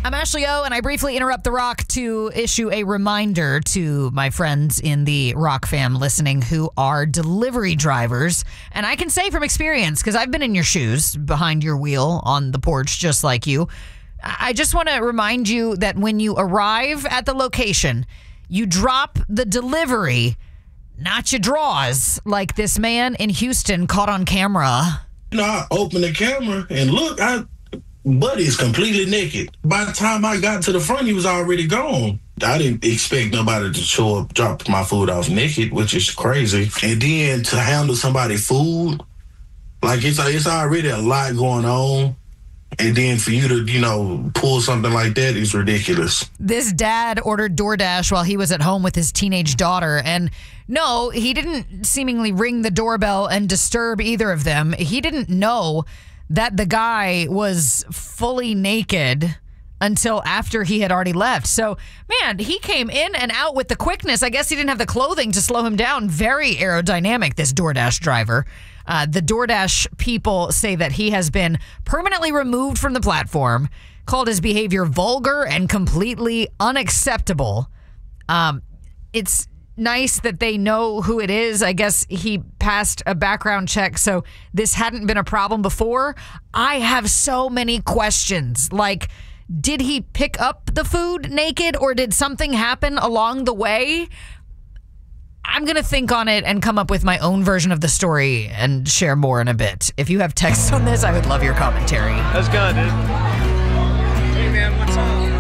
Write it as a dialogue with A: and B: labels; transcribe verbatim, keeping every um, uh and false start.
A: I'm Ashley O, and I briefly interrupt The Rock to issue a reminder to my friends in the Rock fam listening who are delivery drivers. And I can say from experience, because I've been in your shoes, behind your wheel on the porch, just like you. I just want to remind you that when you arrive at the location, you drop the delivery, not your drawers, like this man in Houston caught on camera.
B: You know, I opened the camera and look, I... Buddy's completely naked. By the time I got to the front, he was already gone. I didn't expect nobody to show up, drop my food off naked, which is crazy. And then to handle somebody's food, like it's it's already a lot going on. And then for you to, you know, pull something like that is ridiculous.
A: This dad ordered DoorDash while he was at home with his teenage daughter. And no, he didn't seemingly ring the doorbell and disturb either of them. He didn't know that the guy was fully naked until after he had already left. So, man, he came in and out with the quickness. I guess he didn't have the clothing to slow him down. Very aerodynamic, this DoorDash driver. Uh, the DoorDash people say that he has been permanently removed from the platform, called his behavior vulgar and completely unacceptable. Um, it's nice that they know who it is. I guess he passed a background check, so this hadn't been a problem before. I have so many questions. Like, did he pick up the food naked, or did something happen along the way? I'm going to think on it and come up with my own version of the story and share more in a bit. If you have texts on this, I would love your commentary.
C: How's it going, dude? Hey, man, what's up?